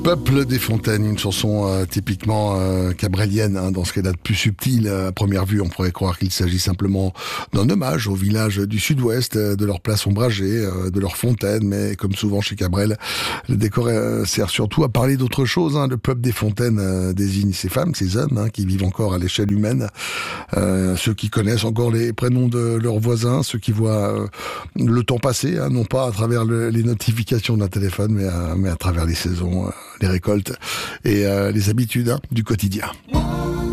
Peuple des Fontaines, une chanson typiquement cabrélienne, dans ce qu'elle a de plus subtil. À première vue, on pourrait croire qu'il s'agit simplement d'un hommage au village du sud-ouest, de leur place ombragée, de leur fontaine, mais comme souvent chez Cabrel, le décor sert surtout à parler d'autre chose. Le peuple des Fontaines désigne ces femmes, ces hommes qui vivent encore à l'échelle humaine, ceux qui connaissent encore les prénoms de leurs voisins, ceux qui voient le temps passer, non pas à travers les notifications d'un téléphone, mais à travers les saisons, les récoltes et les habitudes du quotidien.